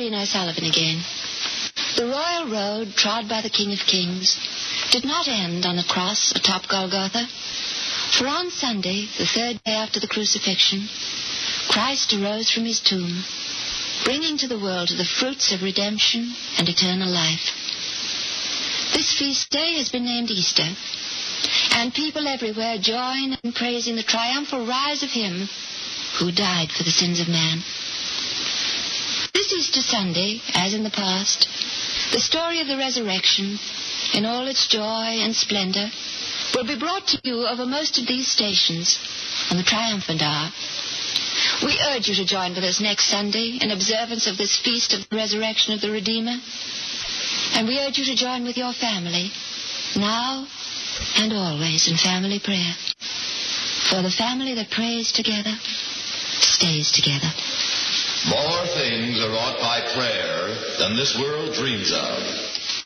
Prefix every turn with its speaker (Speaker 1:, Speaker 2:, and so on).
Speaker 1: Marian O'Sullivan again. The royal road trod by the King of Kings did not end on the cross atop Golgotha, for on Sunday, the third day after the crucifixion, Christ arose from his tomb, bringing to the world the fruits of redemption and eternal life. This feast day has been named Easter, and people everywhere join in praising the triumphal rise of him who died for the sins of man. This Easter Sunday, as in the past, the story of the resurrection, in all its joy and splendor, will be brought to you over most of these stations on the triumphant hour. We urge you to join with us next Sunday in observance of this feast of the resurrection of the Redeemer. And we urge you to join with your family, now and always, in family prayer. For the family that prays together stays together.
Speaker 2: More things are wrought by prayer than this world dreams of.